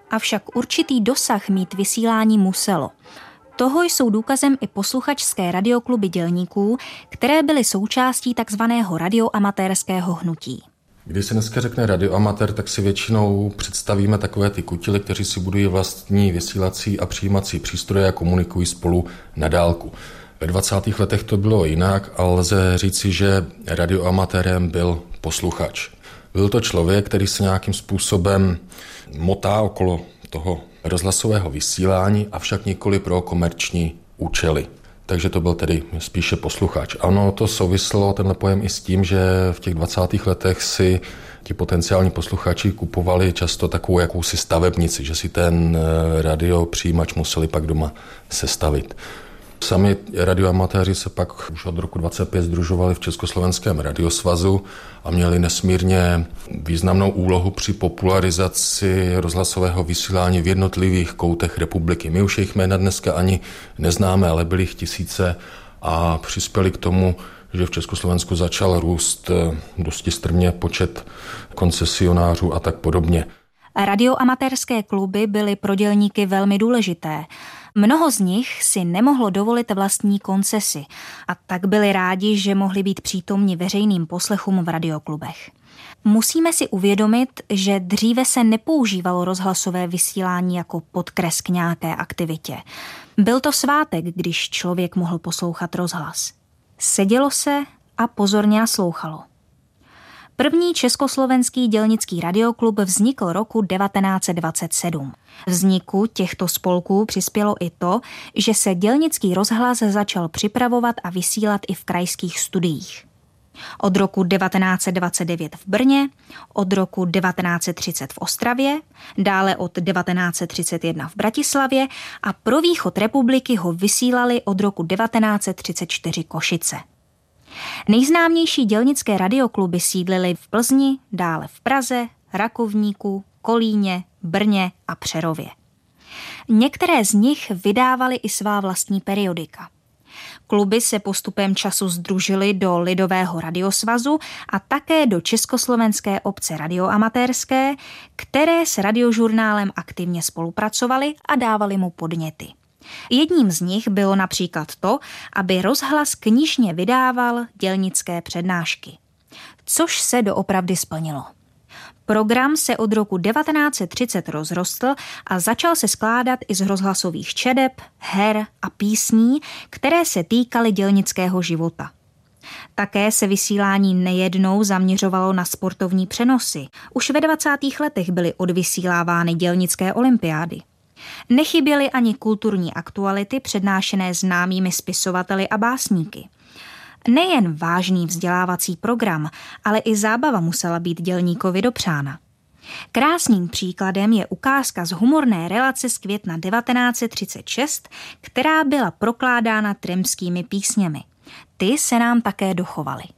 avšak určitý dosah mít vysílání muselo. Toho jsou důkazem i posluchačské radiokluby dělníků, které byly součástí takzvaného radioamatérského hnutí. Když se dneska řekne radioamatér, tak si většinou představíme takové ty kutily, kteří si budují vlastní vysílací a přijímací přístroje a komunikují spolu na dálku. Ve 20. letech to bylo jinak, ale lze říci, že radioamatérem byl posluchač. Byl to člověk, který se nějakým způsobem motá okolo toho rozhlasového vysílání, avšak nikoli pro komerční účely. Takže to byl tedy spíše posluchač. Ano, to souvislo, tenhle pojem, i s tím, že v těch 20. letech si ti potenciální posluchači kupovali často takovou jakousi stavebnici, že si ten radiopřijímač museli pak doma sestavit. Sami radioamatéři se pak už od roku 25 sdružovali v Československém radiosvazu a měli nesmírně významnou úlohu při popularizaci rozhlasového vysílání v jednotlivých koutech republiky. My už jejich jména dneska ani neznáme, ale byly jich tisíce a přispěli k tomu, že v Československu začal růst dosti strmě počet koncesionářů a tak podobně. Radioamatérské kluby byly pro dělníky velmi důležité. Mnoho z nich si nemohlo dovolit vlastní koncesi a tak byli rádi, že mohli být přítomni veřejným poslechům v radioklubech. Musíme si uvědomit, že dříve se nepoužívalo rozhlasové vysílání jako podkres k nějaké aktivitě. Byl to svátek, když člověk mohl poslouchat rozhlas. Sedělo se a pozorně naslouchalo. První československý dělnický radioklub vznikl roku 1927. Vzniku těchto spolků přispělo i to, že se dělnický rozhlas začal připravovat a vysílat i v krajských studiích. Od roku 1929 v Brně, od roku 1930 v Ostravě, dále od 1931 v Bratislavě a pro východ republiky ho vysílali od roku 1934 Košice. Nejznámější dělnické radiokluby sídlily v Plzni, dále v Praze, Rakovníku, Kolíně, Brně a Přerově. Některé z nich vydávaly i svá vlastní periodika. Kluby se postupem času sdružily do Lidového radiosvazu a také do Československé obce radioamatérské, které s radiožurnálem aktivně spolupracovaly a dávaly mu podněty. Jedním z nich bylo například to, aby rozhlas knižně vydával dělnické přednášky, což se doopravdy splnilo. Program se od roku 1930 rozrostl a začal se skládat i z rozhlasových čedeb, her a písní, které se týkaly dělnického života. Také se vysílání nejednou zaměřovalo na sportovní přenosy. Už ve 20. letech byly odvysílávány dělnické olympiády. Nechyběly ani kulturní aktuality přednášené známými spisovateli a básníky. Nejen vážný vzdělávací program, ale i zábava musela být dělníkovi dopřána. Krásným příkladem je ukázka z humorné relace z května 1936, která byla prokládána tremskými písněmi. Ty se nám také dochovaly.